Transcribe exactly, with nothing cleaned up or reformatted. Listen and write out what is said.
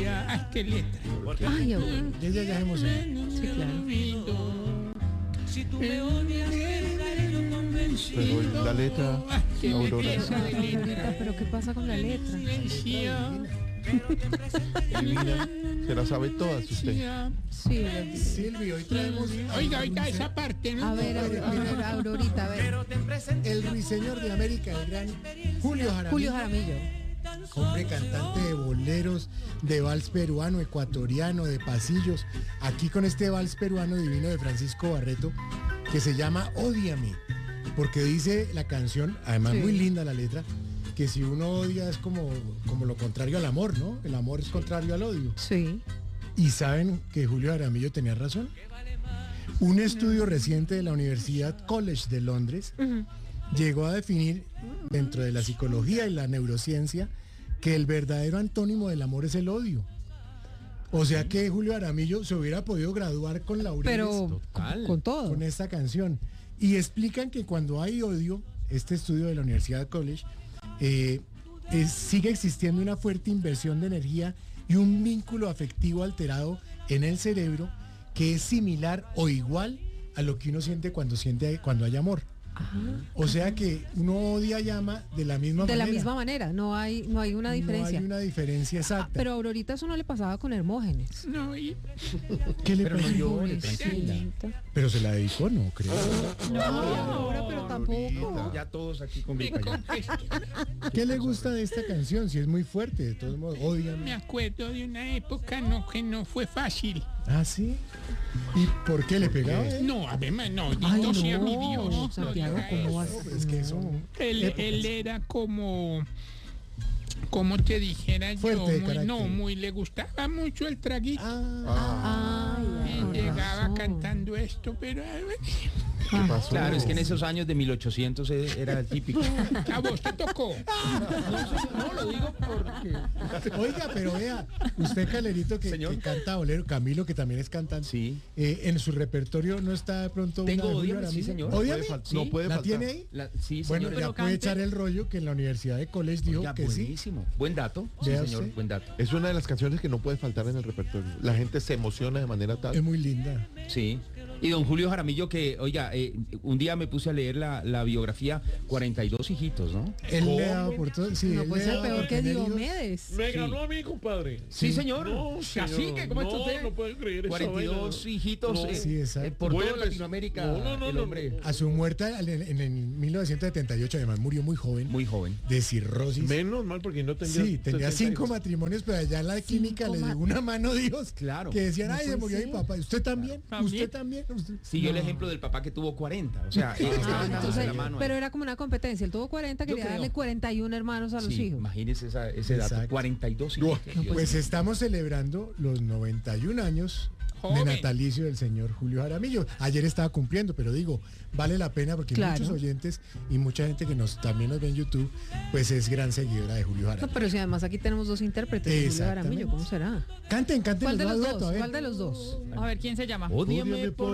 decía, ah, qué letra. Ay, Aurora. Ella ya se emociona. Sí, claro. Si tú me odias, quedaré yo convencido. Pero la letra, Ah, qué Aurora. belleza de Aurorita, letra. pero ¿qué pasa con la letra? Silencio. Divina, se la sabe todas usted. Sí, ella- Silvio, hoy traemos Oiga, oiga esa parte, ¿no? a ver, Aurora, a ver, Aurorita, a ver. el ruiseñor de América, el gran Julio Jaramillo. Julio Jaramillo. Hombre cantante de boleros, de vals peruano, ecuatoriano, de pasillos. Aquí con este vals peruano divino de Francisco Barreto, que se llama Ódiame, porque dice la canción, además Sí. muy linda la letra, que si uno odia es como, como lo contrario al amor, ¿no? El amor es contrario al odio. Sí. ¿Y saben que Julio Jaramillo tenía razón? Un estudio reciente de la Universidad College de Londres llegó a definir, dentro de la psicología y la neurociencia, que el verdadero antónimo del amor es el odio. O sea que Julio Jaramillo se hubiera podido graduar con laureles Pero con, con todo. con esta canción. Y explican que cuando hay odio, este estudio de la Universidad College, eh, es- sigue existiendo una fuerte inversión de energía y un vínculo afectivo alterado en el cerebro que es similar o igual a lo que uno siente cuando siente cuando hay amor. O sea que uno odia y ama de la misma De manera. la misma manera, no hay, no hay una diferencia. No hay una diferencia exacta. Ah, pero a Aurorita eso no le pasaba con Hermógenes. No, y ¿Qué le Pero no pasó? llore, tranquila. Pobrecita. Pero se la dedicó, no creo. No, Aurora, pero tampoco. Ya todos aquí con me Vika ya. confesé. ¿Qué le gusta de esta canción? Si es muy fuerte, de todos modos, Me odian. acuerdo de una época no, que no fue fácil. Ah, ¿sí? ¿Y por qué le pegaba? él? No, además, no, Ay, Dios sea mi no, Dios. Santiago, no diga ¿cómo eso. vas? No, es que son Él, épocas. él era como, como te dijera Fuerte de yo, muy, no, carácter. muy, le gustaba mucho el traguito. Ah, Ay, Y con llegaba razón. cantando esto, pero a, ¿Qué pasó? Claro, es que en esos años de mil ochocientos era el típico. a vos te tocó. No, lo digo porque... oiga, pero vea, usted Calerito que, Señor. que canta bolero, Camilo que también es cantante. Sí. eh, en su repertorio no está de pronto Tengo una de Julio Ódiame, sí, Jaramillo? señor. Ódiame. Puede fal- Sí. No puede ¿La faltar. tiene ahí? La- sí, Bueno, señor. ya puede echar el rollo que en la Universidad de College dijo Oiga, que sí. buenísimo. Buen dato. Sí, Vea señor, usted. buen dato. Es una de las canciones que no puede faltar en el repertorio. La gente se emociona de manera Es tal. muy linda. Sí. Y don Julio Jaramillo que, oiga, eh, un día me puse a leer la, la biografía, cuarenta y dos hijitos, ¿no? Él le ha dado por todo. Sí, No él puede le ha ser dado peor por que tener hijos. Diomedes. Me Sí. ganó a mí, compadre. Sí, señor. No, Cacique, ¿cómo está no, usted? no puedo creer esa cuarenta y dos vaina. hijitos No. eh, Sí, exacto. eh, por Voy a toda empezar- Latinoamérica, No, no, no, el no, hombre A su muerte en, en- en mil novecientos setenta y ocho, además murió muy joven, muy joven. de cirrosis. Menos mal porque no tenía. Sí, tenía setenta cinco hijos. matrimonios, pero allá en la clínica le ma- llegó una mano Dios. Claro. Que decían, No ay, se puede murió mi ser. papá. ¿Usted también? ¿También? ¿Usted también? ¿Usted? Siguió el ejemplo del papá que tuvo cuarenta. O sea, eh, estaba Ah, dándose entonces, la mano ahí. pero era como una competencia. Él tuvo cuarenta, Yo quería creo. darle cuarenta y uno hermanos a los Sí, hijos. imagínese esa- ese dato. Exacto. cuarenta y dos hijos. Dios Pues mío. estamos celebrando los noventa y un años Joven. de natalicio del señor Julio Jaramillo. Ayer estaba cumpliendo, pero digo, vale la pena porque Claro. muchos oyentes y mucha gente que nos también nos ve en YouTube, pues es gran seguidora de Julio No, Jaramillo. pero si además aquí tenemos dos intérpretes de Julio Exactamente. Jaramillo, ¿cómo será? Canten, canten ¿Cuál de les los va a dueto, dos? a ver. ¿Cuál de los dos? A ver, ¿quién se llama? Ódiame Ódiame por